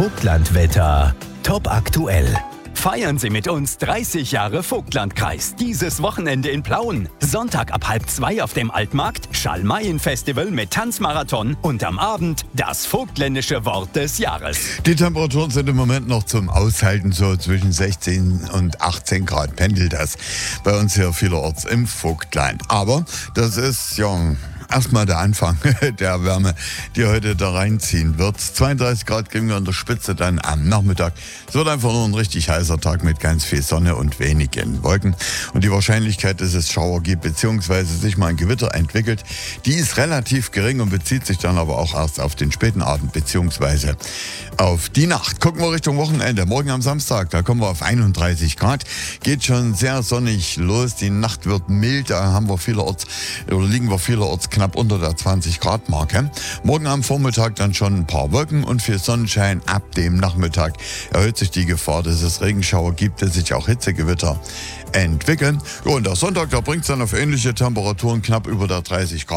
Vogtlandwetter. Top aktuell. Feiern Sie mit uns 30 Jahre Vogtlandkreis. Dieses Wochenende in Plauen. Sonntag ab 1:30 auf dem Altmarkt, Schalmeien-Festival mit Tanzmarathon und am Abend das vogtländische Wort des Jahres. Die Temperaturen sind im Moment noch zum Aushalten, so zwischen 16 und 18 Grad pendelt das bei uns hier vielerorts im Vogtland. Aber das ist ja erstmal der Anfang der Wärme, die heute da reinziehen wird. 32 Grad kriegen wir an der Spitze dann am Nachmittag. Es wird einfach nur ein richtig heißer Tag mit ganz viel Sonne und wenigen Wolken. Und die Wahrscheinlichkeit, dass es Schauer gibt bzw. sich mal ein Gewitter entwickelt, die ist relativ gering und bezieht sich dann aber auch erst auf den späten Abend bzw. auf die Nacht. Gucken wir Richtung Wochenende. Morgen am Samstag, da kommen wir auf 31 Grad. Geht schon sehr sonnig los. Die Nacht wird mild. Da haben wir liegen wir vielerorts knapp unter der 20 Grad Marke. Morgen am Vormittag dann schon ein paar Wolken und viel Sonnenschein. Ab dem Nachmittag erhöht sich die Gefahr, dass es Regenschauer gibt, dass sich auch Hitzegewitter entwickeln. Ja, und der Sonntag, da bringt es dann auf ähnliche Temperaturen knapp über der 30 Grad.